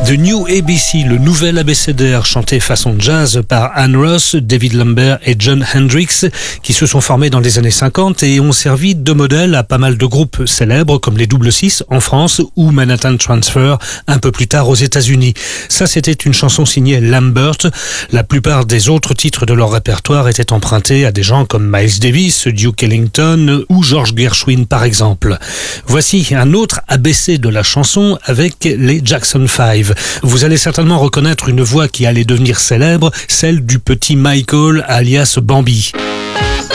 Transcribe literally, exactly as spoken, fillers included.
The New A B C, le nouvel abécédaire chanté façon jazz par Ann Ross, David Lambert et Jon Hendricks, qui se sont formés dans les années cinquante et ont servi de modèle à pas mal de groupes célèbres comme les Double Six en France ou Manhattan Transfer un peu plus tard aux États-Unis. Ça, c'était une chanson signée Lambert. La plupart des autres titres de leur répertoire étaient empruntés à des gens comme Miles Davis, Duke Ellington ou George Gershwin par exemple. Voici un autre A B C de la chanson avec les Jackson Five. Vous allez certainement reconnaître une voix qui allait devenir célèbre, celle du petit Michael alias Bambi.